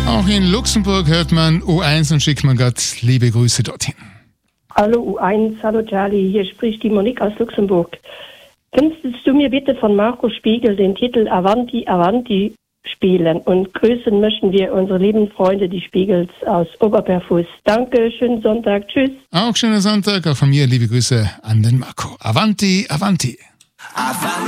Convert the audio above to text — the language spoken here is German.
Auch in Luxemburg hört man U1 und schickt man Gott liebe Grüße dorthin. Hallo U1, hallo Charlie, hier spricht die Monique aus Luxemburg. Könntest du mir bitte von Marco Spiegel den Titel Avanti, Avanti spielen? Und grüßen möchten wir unsere lieben Freunde, die Spiegels aus Oberberfuß. Danke, schönen Sonntag, tschüss. Auch schönen Sonntag, auch von mir liebe Grüße an den Marco. Avanti, Avanti.